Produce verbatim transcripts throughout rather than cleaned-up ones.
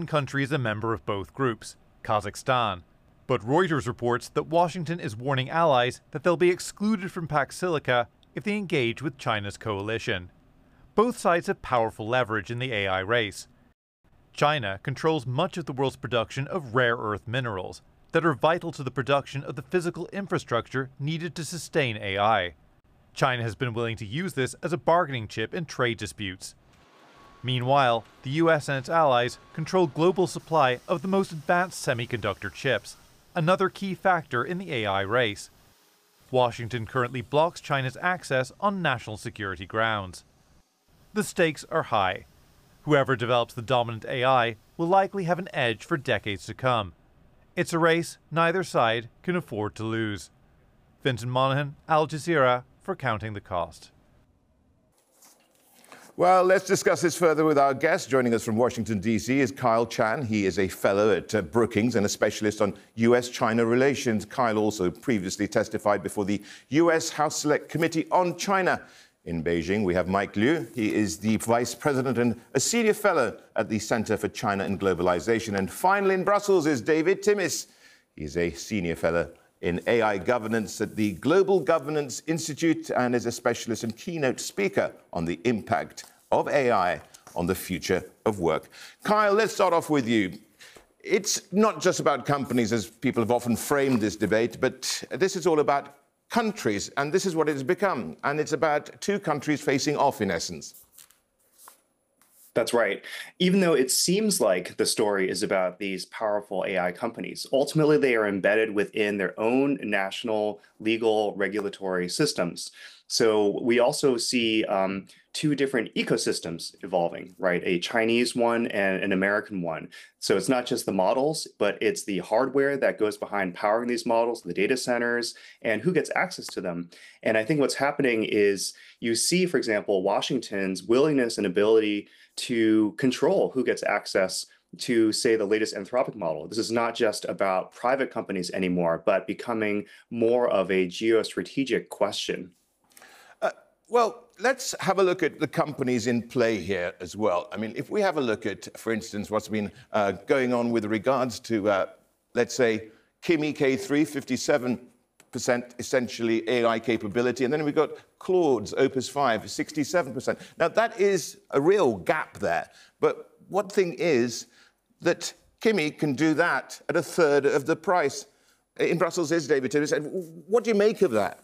country is a member of both groups, Kazakhstan. But Reuters reports that Washington is warning allies that they'll be excluded from Pax Silica if they engage with China's coalition. Both sides have powerful leverage in the A I race. China controls much of the world's production of rare earth minerals that are vital to the production of the physical infrastructure needed to sustain A I. China has been willing to use this as a bargaining chip in trade disputes. Meanwhile, the U S and its allies control global supply of the most advanced semiconductor chips, another key factor in the A I race. Washington currently blocks China's access on national security grounds. The stakes are high. Whoever develops the dominant A I will likely have an edge for decades to come. It's a race neither side can afford to lose. Fintan Monahan, Al Jazeera, for Counting the Cost. Well, let's discuss this further with our guest. Joining us from Washington, D C is Kyle Chan. He is a fellow at uh, Brookings and a specialist on U S China relations. Kyle also previously testified before the U S House Select Committee on China. In Beijing, we have Mike Liu. He is the vice president and a senior fellow at the Center for China and Globalization. And finally, in Brussels is David Timmis. He's a senior fellow in A I governance at the Global Governance Institute and is a specialist and keynote speaker on the impact of A I on the future of work. Kyle, let's start off with you. It's not just about companies, as people have often framed this debate, but this is all about countries, and this is what it has become. And it's about two countries facing off, in essence. That's right. Even though it seems like the story is about these powerful A I companies, ultimately they are embedded within their own national legal regulatory systems. So we also see um, two different ecosystems evolving, right? A Chinese one and an American one. So it's not just the models, but it's the hardware that goes behind powering these models, the data centers, and who gets access to them. And I think what's happening is you see, for example, Washington's willingness and ability to control who gets access to, say, the latest Anthropic model. This is not just about private companies anymore, but becoming more of a geostrategic question. Uh, well, let's have a look at the companies in play here as well. I mean, if we have a look at, for instance, what's been uh, going on with regards to, uh, let's say, Kimi K three, fifty-seven percent essentially A I capability, and then we've got Claude's Opus five, sixty-seven percent. Now, that is a real gap there. But one thing is that Kimi can do that at a third of the price. In Brussels is David Timmis. What do you make of that?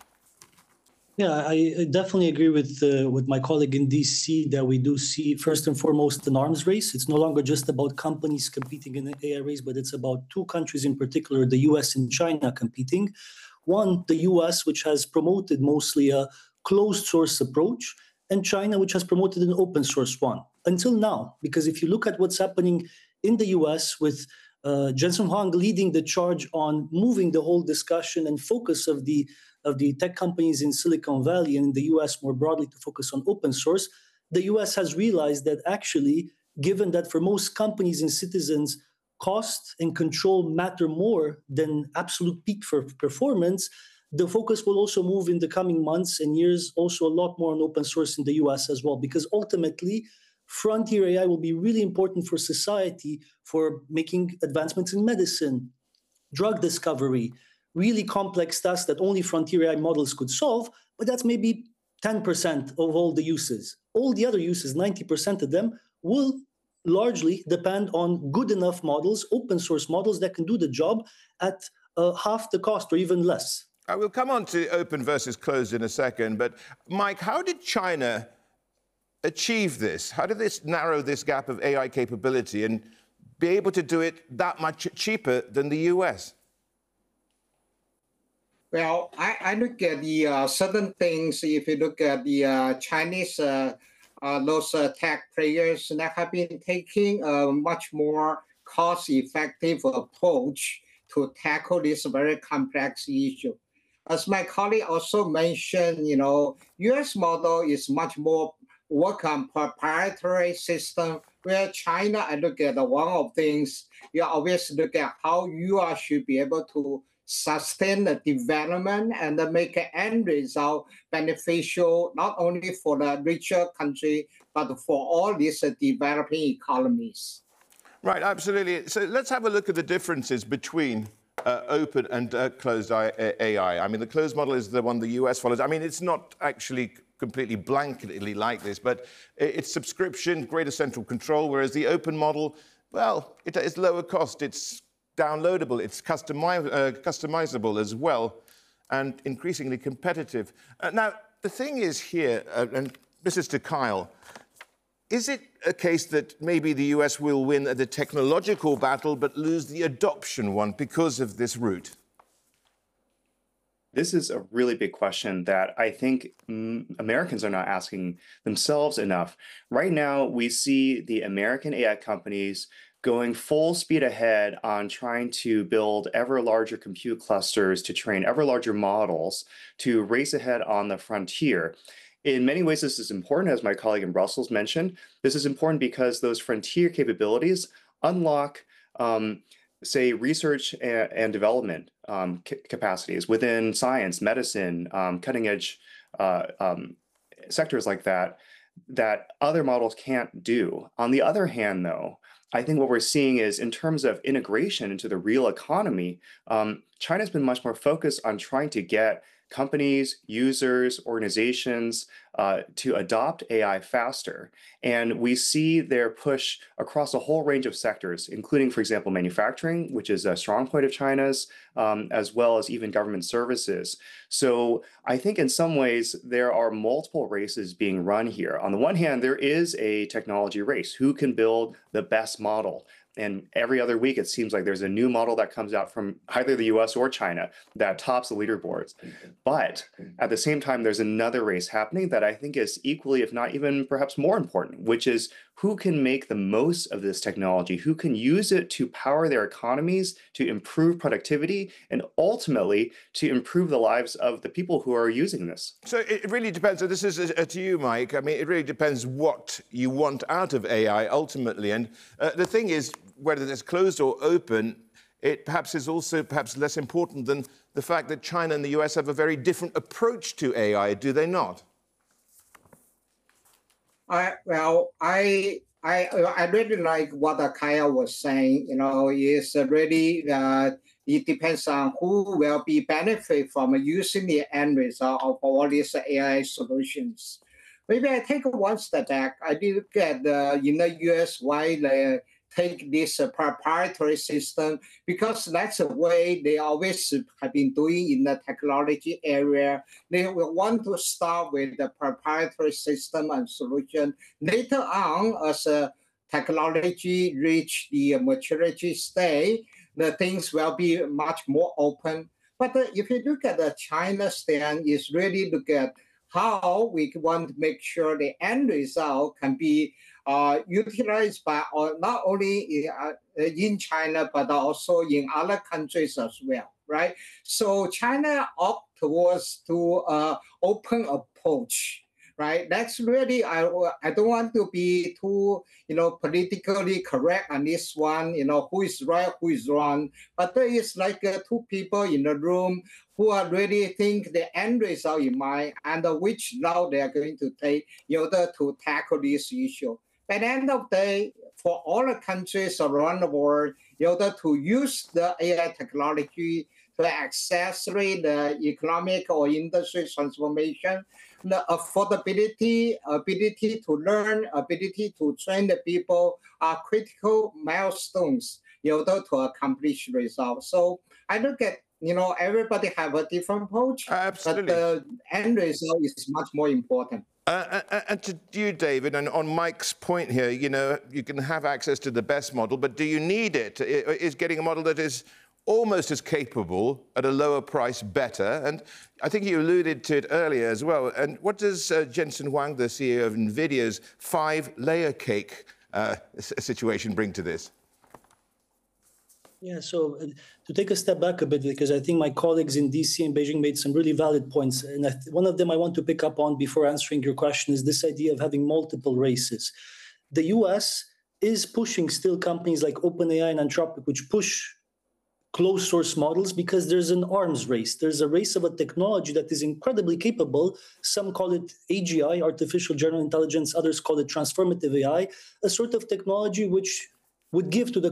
Yeah, I definitely agree with uh, with my colleague in D C that we do see, first and foremost, an arms race. It's no longer just about companies competing in the A I race, but it's about two countries in particular, the U S and China, competing. One, the U S, which has promoted mostly a closed source approach, and China, which has promoted an open source one, until now. Because if you look at what's happening in the U S with uh, Jensen Huang leading the charge on moving the whole discussion and focus of the of the tech companies in Silicon Valley and in the U S more broadly to focus on open source, the U S has realized that actually, given that for most companies and citizens, cost and control matter more than absolute peak for performance, the focus will also move in the coming months and years also a lot more on open source in the U S as well, because ultimately, frontier A I will be really important for society for making advancements in medicine, drug discovery, really complex tasks that only frontier A I models could solve, but that's maybe ten percent of all the uses. All the other uses, ninety percent of them, will largely depend on good enough models, open source models that can do the job at uh, half the cost or even less. I will come on to open versus closed in a second, but Mike, how did China achieve this? How did this narrow this gap of A I capability and be able to do it that much cheaper than the U S? Well, I, I look at the uh, certain things. If you look at the uh, Chinese, uh, uh, those uh, tech players that have been taking a much more cost-effective approach to tackle this very complex issue. As my colleague also mentioned, you know, U S model is much more work on proprietary system, where China, I look at one of things, you always look at how you are, should be able to sustain the development and make an end result beneficial not only for the richer country, but for all these uh, developing economies. Right, absolutely. So let's have a look at the differences between uh, open and uh, closed A I. I mean, the closed model is the one the U S follows. I mean, it's not actually completely blanketly like this, but it's subscription, greater central control, whereas the open model, well, it is lower cost, it's downloadable, it's customi uh, customizable as well, and increasingly competitive. Uh, now, the thing is here, uh, and this is to Kyle, is it a case that maybe the U S will win the technological battle but lose the adoption one because of this route? This is a really big question that I think mm, Americans are not asking themselves enough. Right now, we see the American A I companies going full speed ahead on trying to build ever larger compute clusters to train ever larger models to race ahead on the frontier. In many ways, this is important, as my colleague in Brussels mentioned. This is important because those frontier capabilities unlock um, say, research and, and development um, capacities within science, medicine, um, cutting edge uh, um, sectors like that, that other models can't do. On the other hand, though, I think what we're seeing is in terms of integration into the real economy, um, China's been much more focused on trying to get companies, users, organizations uh, to adopt A I faster. And we see their push across a whole range of sectors, including, for example, manufacturing, which is a strong point of China's, um, as well as even government services. So I think in some ways, there are multiple races being run here. On the one hand, there is a technology race. Who can build the best model? And every other week, it seems like there's a new model that comes out from either the U S or China that tops the leaderboards. But at the same time, there's another race happening that I think is equally, if not even perhaps more important, which is who can make the most of this technology, who can use it to power their economies, to improve productivity, and ultimately to improve the lives of the people who are using this. So it really depends. So this is uh, to you, Mike. I mean, it really depends what you want out of A I ultimately. And uh, the thing is, whether it's closed or open, it perhaps is also perhaps less important than the fact that China and the U S have a very different approach to A I, do they not? I, well, I, I, I really like what Kyle was saying. You know, is really uh, it depends on who will be benefit from using the end result of all these A I solutions. Maybe I take one step back. I did get uh, in the U S why they take this uh, proprietary system, because that's the way they always have been doing in the technology area. They will want to start with the proprietary system and solution. Later on, as a technology reach the maturity state, the things will be much more open. But uh, if you look at the China stand, is really look at how we want to make sure the end result can be uh, utilized by uh, not only in, uh, in China, but also in other countries as well, right? So China opt towards to uh, open approach, right? That's really, I, I don't want to be too, you know, politically correct on this one, you know, who is right, who is wrong. But there is like uh, two people in the room who are really think the end result in mind and uh, which route they are going to take in order to tackle this issue. By the end of the day, for all the countries around the world, in order to use the A I technology to accelerate the economic or industry transformation, the affordability, ability to learn, ability to train the people are critical milestones in order to accomplish results. So I look at, you know, everybody have a different approach, Absolutely. but the end result is much more important. Uh, and to you, David, and on Mike's point here, you know, you can have access to the best model, but do you need it? Is getting a model that is almost as capable at a lower price better? And I think you alluded to it earlier as well. And what does uh, Jensen Huang, the C E O of NVIDIA's five-layer cake uh, situation bring to this? Yeah, so uh, to take a step back a bit, because I think my colleagues in D C and Beijing made some really valid points. And I th- one of them I want to pick up on before answering your question is this idea of having multiple races. The U S is pushing still companies like OpenAI and Anthropic, which push closed source models because there's an arms race. There's a race of a technology that is incredibly capable. Some call it A G I, artificial general intelligence. Others call it transformative A I, a sort of technology which would give to the